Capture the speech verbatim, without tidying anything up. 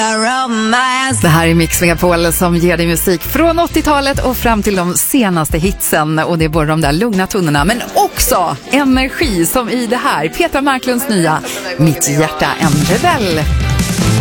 Det här är Mix Megapol som ger dig musik från åttiotalet och fram till de senaste hitsen. Och det är både de där lugna tonerna men också energi som i det här. Petra Marklunds nya Mitt hjärta en rebell.